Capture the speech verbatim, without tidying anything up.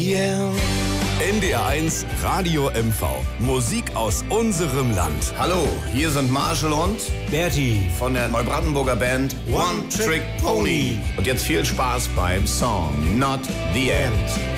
the end. N D R eins Radio M V. Musik aus unserem Land. Hallo, hier sind Marshall und Bertie von der Neubrandenburger Band One Trick Pony. Und jetzt viel Spaß beim Song Not the End.